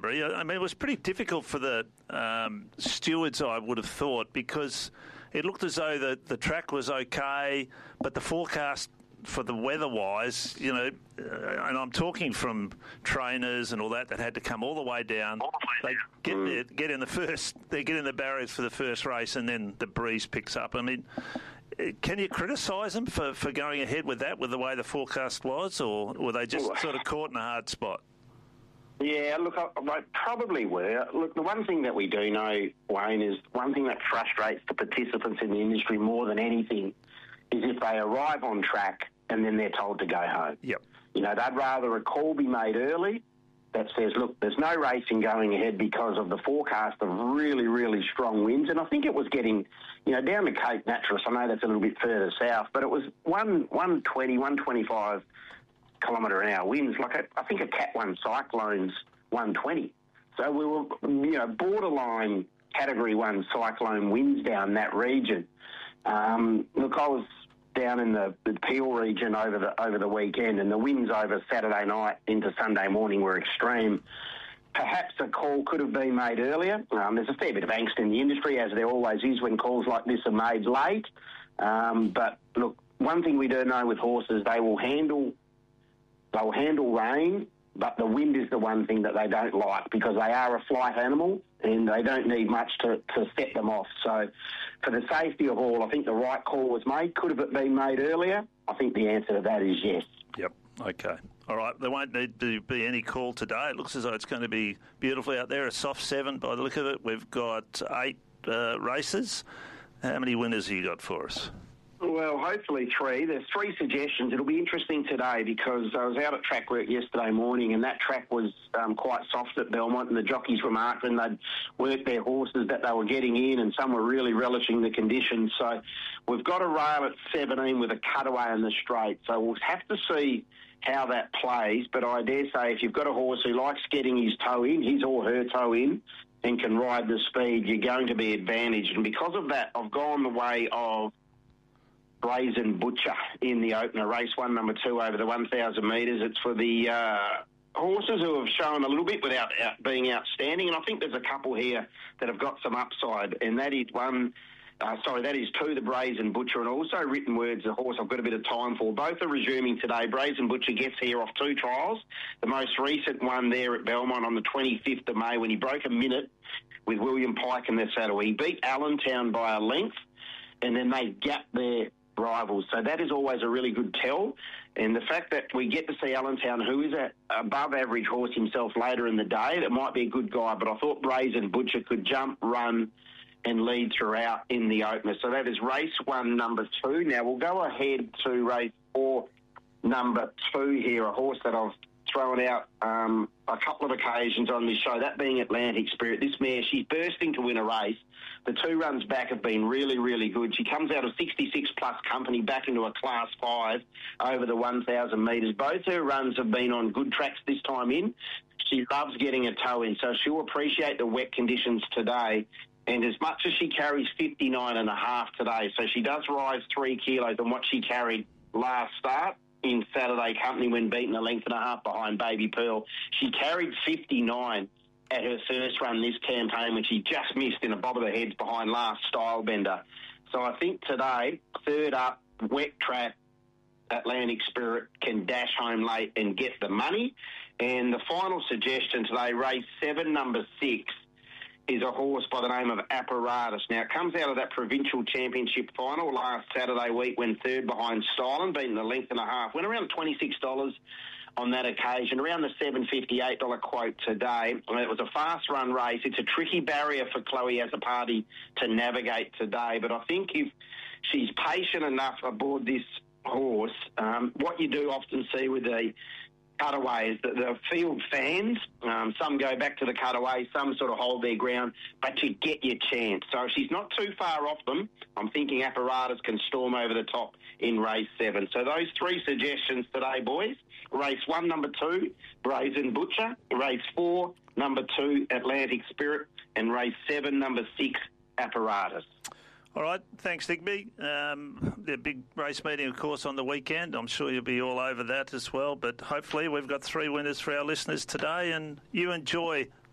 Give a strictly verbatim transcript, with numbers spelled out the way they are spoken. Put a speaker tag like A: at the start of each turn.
A: Canterbury. I mean, it was pretty difficult for the um, stewards, I would have thought, because it looked as though the, the track was okay, but the forecast for the weather-wise, you know, uh, and I'm talking from trainers and all that that had to come all the way down. They get there, get in the first, they get in the barriers for the first race, and then the breeze picks up. I mean, can you criticise them for, for going ahead with that, with the way the forecast was, or were they just sort of caught in a hard spot?
B: Yeah, look, I, I probably were. Look, the one thing that we do know, Wayne, is one thing that frustrates the participants in the industry more than anything is if they arrive on track and then they're told to go home.
A: Yep.
B: You know, they'd rather a call be made early that says, look, there's no racing going ahead because of the forecast of really, really strong winds. And I think it was getting, you know, down to Cape Nattrass. I know that's a little bit further south, but it was one, one twenty, one twenty-five kilometre an hour winds. Like, a, I think a Cat one cyclone's one twenty. So we were, you know, borderline Category one cyclone winds down that region. Um, look, I was down in the, the Peel region over the over the weekend, and the winds over Saturday night into Sunday morning were extreme. Perhaps a call could have been made earlier. Um, there's a fair bit of angst in the industry, as there always is when calls like this are made late. Um, but look, one thing we do know with horses, they will handle they will handle rain, but the wind is the one thing that they don't like, because they are a flight animal and they don't need much to, to set them off. So for the safety of all, I think the right call was made. Could have it been made earlier? I think the answer to that is yes.
A: Yep. Okay. All right. There won't need to be any call today. It looks as though it's going to be beautiful out there. A soft seven by the look of it. We've got eight uh, races. How many winners have you got for us?
B: Well, hopefully three. There's three suggestions. It'll be interesting today because I was out at track work yesterday morning, and that track was um, quite soft at Belmont, and the jockeys remarked when they'd worked their horses that they were getting in, and some were really relishing the conditions. So we've got a rail at seventeen with a cutaway in the straight. So we'll have to see how that plays. But I dare say if you've got a horse who likes getting his toe in, his or her toe in, and can ride the speed, you're going to be advantaged. And because of that, I've gone the way of Brazen Butcher in the opener, race one, number two, over the one thousand metres. It's for the uh, horses who have shown a little bit without out being outstanding, and I think there's a couple here that have got some upside, and that is one, uh, sorry, that is two, the Brazen Butcher, and also Written Words, the horse I've got a bit of time for. Both are resuming today. Brazen Butcher gets here off two trials. The most recent one there at Belmont on the twenty-fifth of May when he broke a minute with William Pike in their saddle. He beat Allentown by a length, and then they gapped their rivals. So that is always a really good tell. And the fact that we get to see Allentown, who is an above average horse himself, later in the day, that might be a good guy, but I thought Brazen Butcher could jump, run and lead throughout in the opener. So that is race one, number two. Now we'll go ahead to race four, number two here, a horse that I've thrown out um, a couple of occasions on this show, that being Atlantic Spirit. This mare, she's bursting to win a race. The two runs back have been really, really good. She comes out of sixty-six plus company back into a class five over the one thousand metres. Both her runs have been on good tracks this time in. She loves getting a toe in, so she'll appreciate the wet conditions today. And as much as she carries fifty-nine and a half today, so she does rise three kilos on what she carried last start in Saturday Company when beaten a length and a half behind Baby Pearl. She carried fifty-nine at her first run this campaign when she just missed in a bob of the heads behind Last Stylebender. So I think today, third up, wet track, Atlantic Spirit can dash home late and get the money. And the final suggestion today, race seven, number six, is a horse by the name of Apparatus. Now, it comes out of that provincial championship final last Saturday week when third behind Stylen, beaten a length and a half. Went around twenty-six dollars on that occasion, around the seven fifty-eight dollars quote today. I mean, it was a fast-run race. It's a tricky barrier for Chloe as a party to navigate today, but I think if she's patient enough aboard this horse, um, what you do often see with the cutaway is that the field fans, um, some go back to the cutaway, some sort of hold their ground, but you get your chance. So if she's not too far off them, I'm thinking Apparatus can storm over the top in race seven. So those three suggestions today, boys. Race one, number two, Brazen Butcher. Race four, number two, Atlantic Spirit. And race seven, number six, Apparatus.
A: All right, thanks, Digby. Um, the big race meeting, of course, on the weekend. I'm sure you'll be all over that as well. But hopefully we've got three winners for our listeners today, and you enjoy